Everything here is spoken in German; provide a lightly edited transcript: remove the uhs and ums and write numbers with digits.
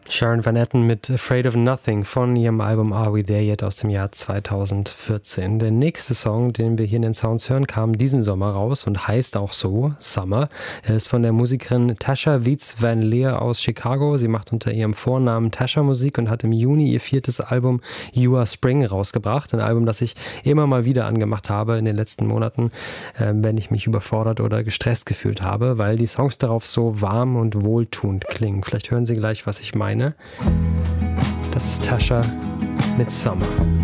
Sharon Van Etten mit Afraid of Nothing von ihrem Album Are We There Yet aus dem Jahr 2014. Der nächste Song, den wir hier in den Sounds hören, kam diesen Sommer raus und heißt auch so, Summer. Er ist von der Musikerin Tasha Wietz Van Leer aus Chicago. Sie macht unter ihrem Vornamen Tasha Musik und hat im Juni ihr 4. Album You Are Spring rausgebracht. Ein Album, das ich immer mal wieder angemacht habe in den letzten Monaten, wenn ich mich überfordert oder gestresst gefühlt habe, weil die Songs darauf so warm und wohltuend klingen. Vielleicht hören Sie gleich, was ich meine. Das ist Tasha mit Summer.